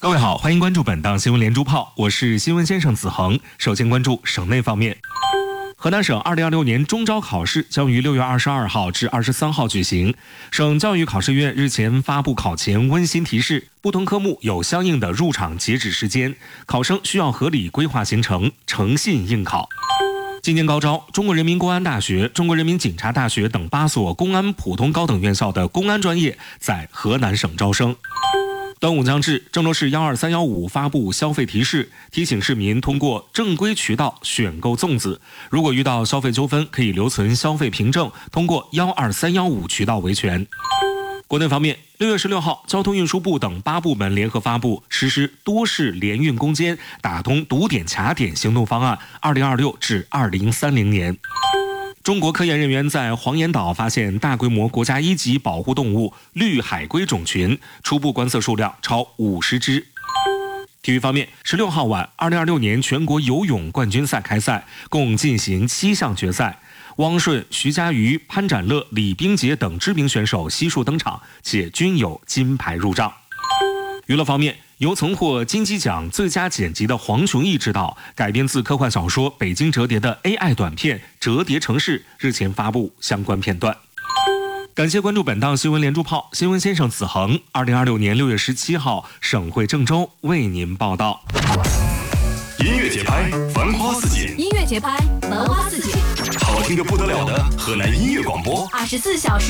各位好，欢迎关注本档新闻连珠炮，我是新闻先生子恒。首先关注省内方面。河南省2026年中招考试将于6月22号至23号举行。省教育考试院日前发布考前温馨提示，不同科目有相应的入场截止时间，考生需要合理规划行程，诚信应考。今年高招，中国人民公安大学、中国人民警察大学等8所公安普通高等院校的公安专业在河南省招生。端午将至，郑州市12315发布消费提示，提醒市民通过正规渠道选购粽子。如果遇到消费纠纷，可以留存消费凭证，通过12315渠道维权。国内方面，6月16号，交通运输部等8部门联合发布实施多市联运攻坚、打通堵点卡点行动方案2026至2030年。中国科研人员在黄岩岛发现大规模国家1级保护动物绿海龟种群，初步观测数量超50只。体育方面，16号晚，2026年全国游泳冠军赛开赛，共进行7项决赛。汪顺、徐嘉余、潘展乐、李冰洁等知名选手悉数登场，且均有金牌入账。娱乐方面，由曾获金鸡奖最佳剪辑的黄雄毅执导，改编自科幻小说《北京折叠》的 AI 短片《折叠城市》日前发布相关片段。感谢关注本档新闻连珠炮，新闻先生子恒。2026年6月17号，省会郑州为您报道。 音乐节拍，繁花似锦； 音乐节拍，繁花似锦。 好听得不得了的河南音乐广播， 24小时